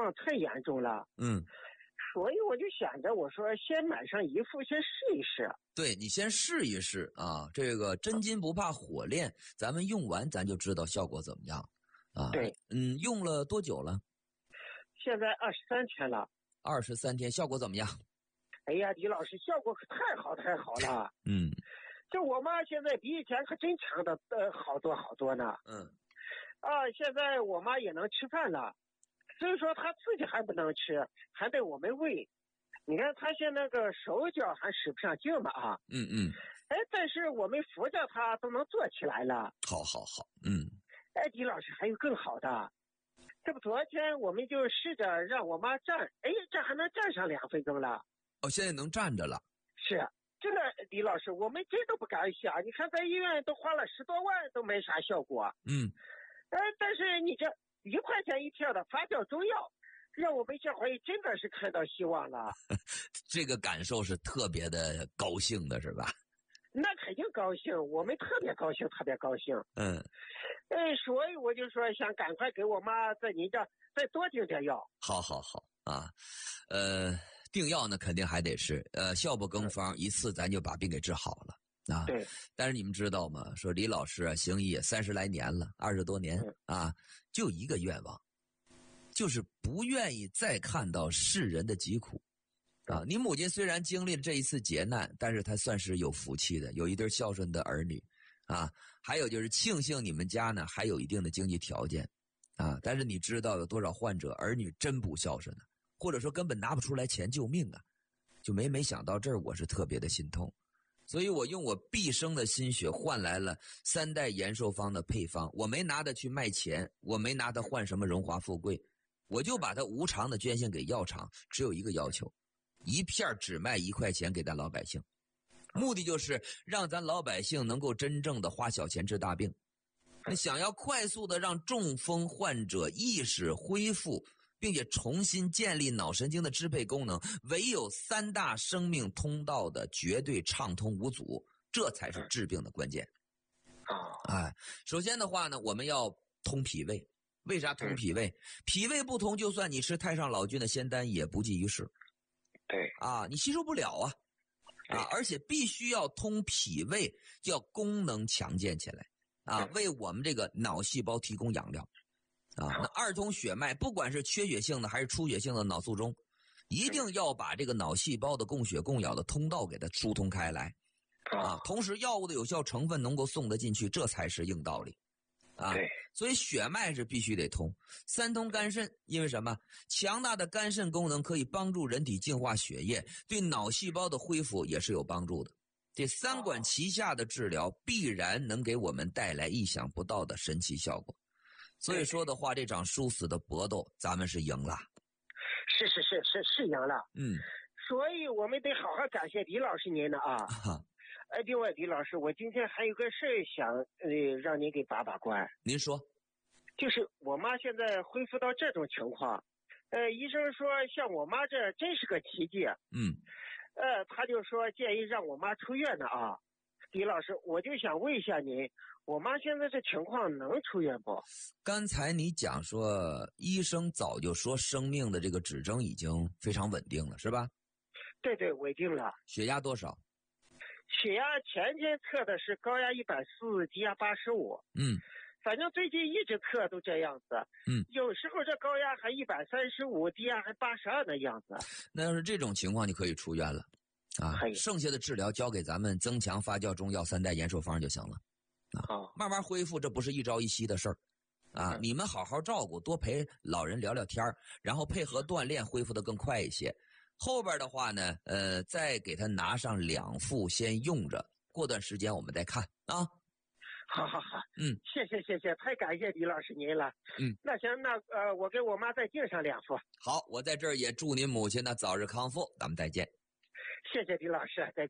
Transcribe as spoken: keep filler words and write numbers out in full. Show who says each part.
Speaker 1: 况太严重了。
Speaker 2: 嗯，
Speaker 1: 所以我就想着，我说先买上一副，先试一试。
Speaker 2: 对，你先试一试啊，这个真金不怕火炼，咱们用完咱就知道效果怎么样啊。
Speaker 1: 对，
Speaker 2: 嗯，用了多久了？
Speaker 1: 现在二十三天了。
Speaker 2: 二十三天，效果怎么样？
Speaker 1: 哎呀，李老师，效果可太好太好了。
Speaker 2: 嗯，
Speaker 1: 这我妈现在比以前可真强的呃好多好多呢。
Speaker 2: 嗯，
Speaker 1: 啊，现在我妈也能吃饭了，所以说她自己还不能吃，还得我们喂。你看她现在那个手脚还使不上劲嘛啊。
Speaker 2: 嗯嗯，
Speaker 1: 哎，但是我们扶着她都能坐起来了。
Speaker 2: 好好好，嗯。
Speaker 1: 哎，李老师还有更好的，这不昨天我们就试着让我妈站，哎，这还能站上两分钟了。
Speaker 2: 哦，现在能站着了。
Speaker 1: 是，真的，李老师，我们真都不敢想。你看在医院都花了十多万都没啥效果。
Speaker 2: 嗯，
Speaker 1: 呃，但是你这一块钱一片的发酵中药，让我们这回真的是看到希望了。
Speaker 2: 这个感受是特别的高兴的，是吧？
Speaker 1: 那肯定高兴，我们特别高兴，特别高兴。
Speaker 2: 嗯，
Speaker 1: 哎，所以我就说想赶快给我妈在您这再多订点药。
Speaker 2: 好好好啊，呃，订药呢肯定还得是，呃，效不更方，一次咱就把病给治好了啊。
Speaker 1: 对。
Speaker 2: 但是你们知道吗？说李老师啊，行医也三十来年了，二十多年啊，就一个愿望，就是不愿意再看到世人的疾苦。啊，你母亲虽然经历了这一次劫难，但是她算是有福气的，有一对孝顺的儿女，啊，还有就是庆幸你们家呢还有一定的经济条件，啊，但是你知道有多少患者儿女真不孝顺呢，或者说根本拿不出来钱救命啊，就没没想到这儿，我是特别的心痛，所以我用我毕生的心血换来了三代延寿方的配方，我没拿它去卖钱，我没拿它换什么荣华富贵，我就把它无偿的捐献给药厂，只有一个要求。一片只卖一块钱给咱老百姓，目的就是让咱老百姓能够真正的花小钱治大病。你想要快速的让中风患者意识恢复，并且重新建立脑神经的支配功能，唯有三大生命通道的绝对畅通无阻，这才是治病的关键。哎，首先的话呢，我们要通脾胃。为啥通脾胃？脾胃不通，就算你吃太上老君的仙丹也不济于事。
Speaker 1: 对
Speaker 2: 啊，你吸收不了啊，啊，而且必须要通脾胃，要功能强健起来啊，为我们这个脑细胞提供养料啊。那二通血脉，不管是缺血性的还是出血性的脑卒中，一定要把这个脑细胞的供血供氧的通道给它疏通开来啊。同时，药物的有效成分能够送得进去，这才是硬道理。啊，所以血脉是必须得通。三通肝肾，因为什么？强大的肝肾功能可以帮助人体净化血液，对脑细胞的恢复也是有帮助的。这三管齐下的治疗，必然能给我们带来意想不到的神奇效果。所以说的话，这场殊死的搏斗，咱们是赢了。
Speaker 1: 是是是是是赢了。
Speaker 2: 嗯，
Speaker 1: 所以我们得好好感谢李老师您的啊。哎，另外，李老师，我今天还有个事想呃让您给把把关。
Speaker 2: 您说，
Speaker 1: 就是我妈现在恢复到这种情况，呃，医生说像我妈这真是个奇迹。
Speaker 2: 嗯，
Speaker 1: 呃，他就说建议让我妈出院的啊。李老师，我就想问一下您，我妈现在这情况能出院不？
Speaker 2: 刚才你讲说，医生早就说生命的这个指征已经非常稳定了，是吧？
Speaker 1: 对对，稳定了。
Speaker 2: 血压多少？
Speaker 1: 血压前天测的是高压一百四，低压八十五。
Speaker 2: 嗯，
Speaker 1: 反正最近一直测都这样子。
Speaker 2: 嗯，
Speaker 1: 有时候这高压还一百三十五，低压还八十二的样子。
Speaker 2: 那要是这种情况，你可以出院了啊。剩下的治疗交给咱们增强发酵中药三代延寿方就行了啊。慢慢恢复，这不是一朝一夕的事儿啊。你们好好照顾，多陪老人聊聊天，然后配合锻炼，恢复得更快一些。后边的话呢，呃，再给他拿上两副先用着，过段时间我们再看啊。
Speaker 1: 好好好，
Speaker 2: 嗯，
Speaker 1: 谢谢谢谢，太感谢李老师您了。
Speaker 2: 嗯，
Speaker 1: 那行，那呃，我给我妈再订上两副。
Speaker 2: 好，我在这儿也祝您母亲呢早日康复，咱们再见。
Speaker 1: 谢谢李老师，再见。